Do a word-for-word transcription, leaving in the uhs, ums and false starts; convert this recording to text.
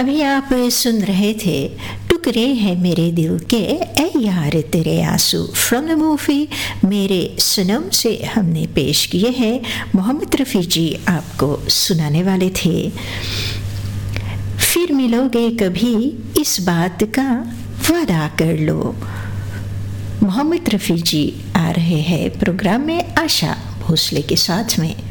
अभी आप सुन रहे थे टुकड़े हैं मेरे दिल के ए यार तेरे आंसू फ्रॉम द मूवी मेरे सनम से हमने पेश किए हैं। मोहम्मद रफ़ी जी आपको सुनाने वाले थे। फिर मिलोगे कभी इस बात का वादा कर लो। मोहम्मद रफ़ी जी आ रहे हैं प्रोग्राम में आशा भोसले के साथ में।